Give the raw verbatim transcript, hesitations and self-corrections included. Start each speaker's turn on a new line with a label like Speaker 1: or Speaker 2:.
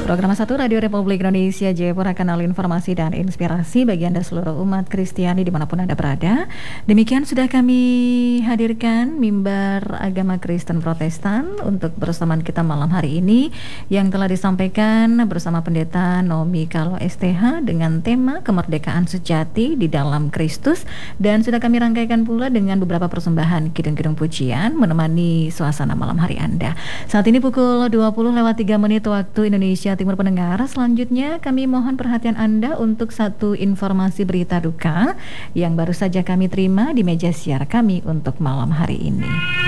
Speaker 1: Program satu Radio Republik Indonesia Jayapura, kanal informasi dan inspirasi bagi Anda seluruh umat Kristiani dimanapun Anda berada. Demikian sudah kami hadirkan mimbar agama Kristen Protestan untuk bersamaan kita malam hari ini, yang telah disampaikan bersama Pendeta Nomi Kalo S T H dengan tema kemerdekaan sejati di dalam Kristus, dan sudah kami rangkaikan pula dengan beberapa persembahan kidung-kidung pujian menemani suasana malam hari Anda. Saat ini pukul dua puluh lewat tiga menit waktu Indonesia Timur pendengar. Selanjutnya kami mohon perhatian Anda untuk satu informasi berita duka yang baru saja kami terima di meja siar kami untuk malam hari ini.